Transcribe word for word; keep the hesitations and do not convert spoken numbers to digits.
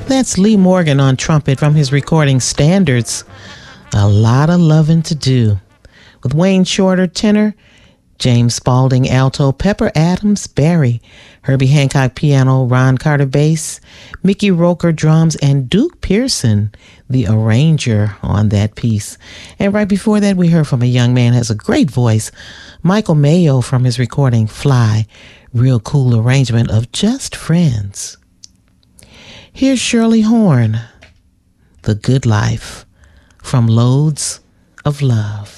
That's Lee Morgan on trumpet from his recording Standards, A Lot of Lovin' to Do, with Wayne Shorter tenor, James Spaulding alto, Pepper Adams Barry, Herbie Hancock piano, Ron Carter bass, Mickey Roker drums, and Duke Pearson, the arranger on that piece. And right before that, we heard from a young man who has a great voice, Michael Mayo, from his recording Fly, real cool arrangement of Just Friends. Here's Shirley Horn, The Good Life, from Loads of Love.